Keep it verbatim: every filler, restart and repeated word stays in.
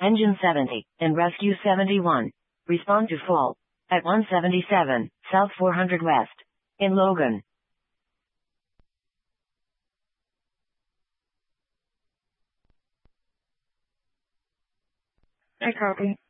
Engine seventy, and Rescue seventy-one. Respond to fall. At one seventy-seven, South four hundred West. In Logan. I copy.